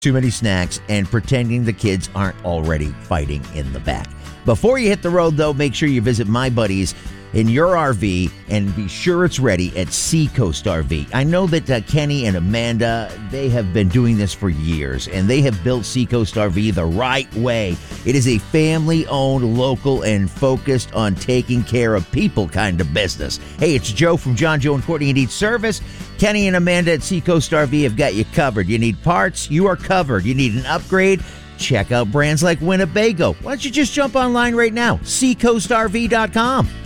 too many snacks, and pretending the kids aren't already fighting in the back. Before you hit the road, though, make sure you visit my buddies in your RV and be sure it's ready at Seacoast RV. I know that Kenny and Amanda, they have been doing this for years, and they have built Seacoast RV the right way. It is a family-owned, local, and focused on taking care of people kind of business. Hey, it's Joe from John, Joe, and Courtney Need Service. Kenny and Amanda at Seacoast RV have got you covered. You need parts, you are covered. You need an upgrade, check out brands like Winnebago. Why don't you just jump online right now, seacoastrv.com.